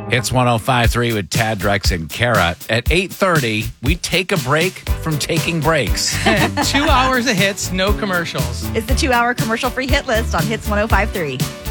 It's 105.3 with Tad, Drex, and Kara. At 8:30, we take a break from taking breaks. 2 hours of hits, no commercials. It's the 2-hour commercial-free hit list on Hits 105.3.